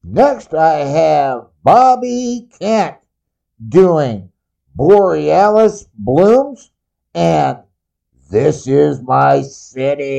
Next, I have Bobby Kent doing Borealis Blooms and This Is My City.